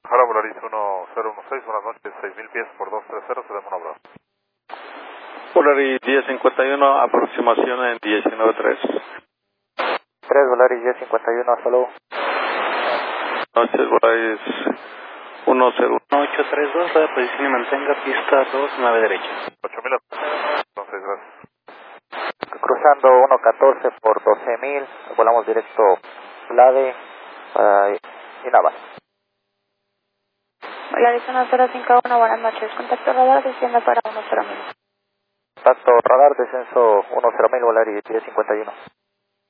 Guadalajara, Volaris 1016, buenas noches, 6000 pies por 230, se da un abrazo. Volaris 1051, aproximación en 193. 3 Volaris 1051, hasta luego. Noches, Volaris 832, reposición y mantenga pista 2, nave derecha. 8000, entonces, gracias. Cruzando 114 por 12000, volamos directo Vlade y Navas. Volaris 1051, buenas noches. Contacto radar, descienda para 10000. Contacto radar, descenso 10000, Volaris 1051.